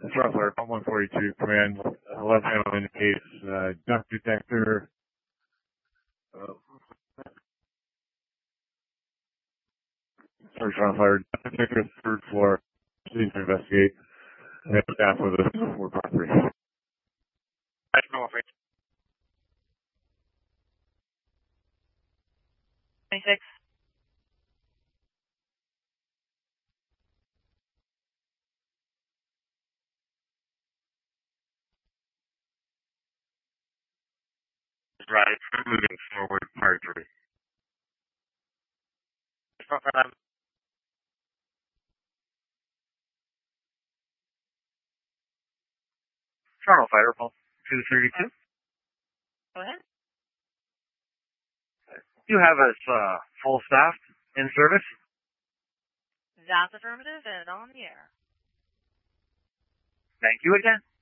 Charles 142, command, left handle indicates, duct detector, search on fire, duct detector, third floor, please investigate, and have staff with us for property. 26. Right, moving forward, part 3. Charles Fighter, 232. Go ahead. You have us full staffed in service? That's affirmative and on the air. Thank you again.